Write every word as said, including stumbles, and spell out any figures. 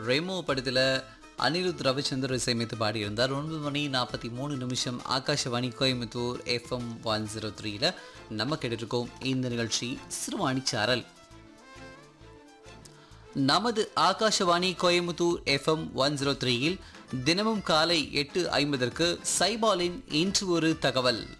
ரெமோ படத்தில் அனிருத் ரவிச்சந்தர் இசையமைத்து பாடியிருந்தார். ஒன்பது மணி நாற்பத்தி மூணு நிமிஷம் Akashvani Coimbatore FM one zero த்ரீல நம்ம கேட்டுருக்கோம். இந்த நிகழ்ச்சி சிறுவாணி சாரல். நமது Akashvani Coimbatore FM one zero த்ரீயில் தினமும் காலை எட்டு ஐம்பதற்கு சைபாலின் இன்று ஒரு தகவல்.